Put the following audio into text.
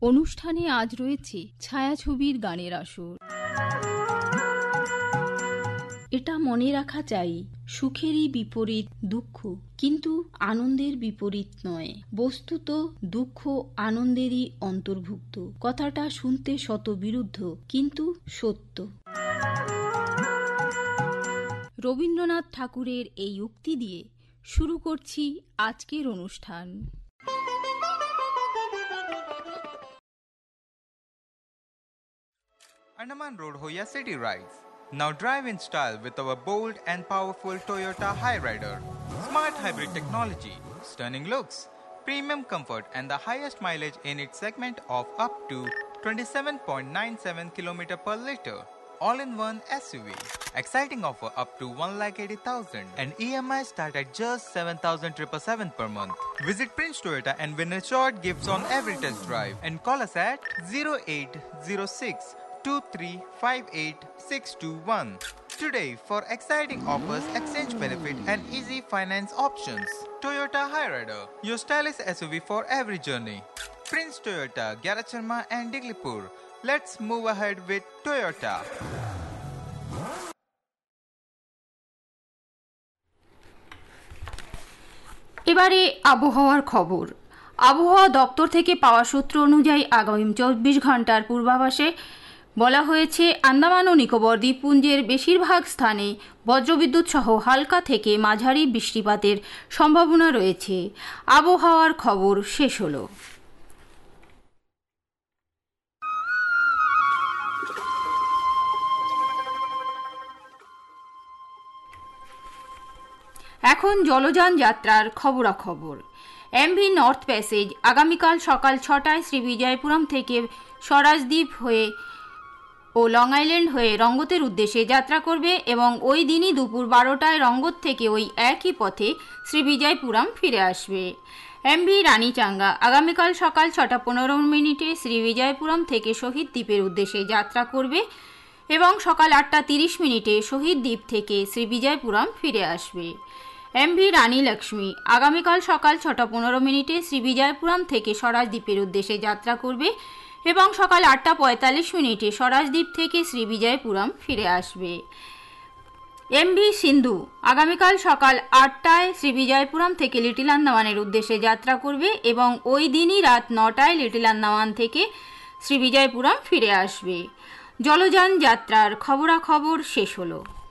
অনুষ্ঠানে আজ রয়েছে ছায়াছবির গানের আসর। এটা মনে রাখা চাই, সুখেরই বিপরীত দুঃখ, কিন্তু আনন্দের বিপরীত নয়। বস্তুত দুঃখ আনন্দেরই অন্তর্ভুক্ত। কথাটা শুনতে শতবিরুদ্ধ, কিন্তু সত্য। রবীন্দ্রনাথ ঠাকুরের এই উক্তি দিয়ে শুরু করছি আজকের অনুষ্ঠান। Andaman Road Hoya City Rides. Now drive in style with our bold and powerful Toyota Hyryder. Smart hybrid technology, stunning looks, premium comfort and the highest mileage in its segment of up to 27.97 km per liter. All-in-one SUV. Exciting offer up to 1,80,000 and EMI start at just 7,777 per month. Visit Prince Toyota and win assured gifts on every test drive and call us at 0806 2358 621 today for exciting offers, exchange benefit and easy finance options. Toyota Hyryder, your stylish SUV for every journey. Prince Toyota, Gyaracharma and Diglipur. Let's move ahead with Toyota. এবারে আবহাওয়ার খবর। আবহাওয়া দপ্তর থেকে পাওয়া সূত্র অনুযায়ী আগামী 24 ঘন্টার পূর্বাভাসে বলা হয়েছে, আন্দামান ও নিকোবর দ্বীপপুঞ্জের বেশিরভাগ স্থানে বজ্রবিদ্যুৎ সহ হালকা থেকে মাঝারি বৃষ্টিপাতের সম্ভাবনা রয়েছে। আবহাওয়ার খবর শেষ হলো। এখন জলযান যাত্রার খবরাখবর। এমভি নর্থ প্যাসেজ আগামীকাল সকাল 6টায় শ্রীবিজয়পুরম থেকে স্বরাজদ্বীপ হয়ে ও লং আইল্যান্ড হয়ে রঙ্গতের উদ্দেশ্যে যাত্রা করবে এবং ওই দিনই দুপুর 12টায় রঙ্গত থেকে ওই একই পথে শ্রীবিজয়পুরম ফিরে আসবে। এমভি রানীচাঙ্গা আগামীকাল সকাল 6:15 শ্রীবিজয়পুরম থেকে শহীদ দ্বীপের উদ্দেশ্যে যাত্রা করবে এবং সকাল 8:30 শহীদ দ্বীপ থেকে শ্রীবিজয়পুরম ফিরে আসবে। এমভি রানী লক্ষ্মী আগামীকাল সকাল 6:15 শ্রীবিজয়পুরম থেকে স্বরাজদ্বীপের উদ্দেশ্যে যাত্রা করবে এবং সকাল 8:45 স্বরাজদ্বীপ থেকে শ্রীবিজয়পুরম ফিরে আসবে। এমভি সিন্ধু আগামীকাল সকাল 8টায় শ্রীবিজয়পুরম থেকে লিটল আন্দামানের উদ্দেশ্যে যাত্রা করবে এবং ওই দিনই রাত 9টায় লিটল আন্দামান থেকে শ্রীবিজয়পুরম ফিরে আসবে। জলযান যাত্রার খবরাখবর শেষ হলো।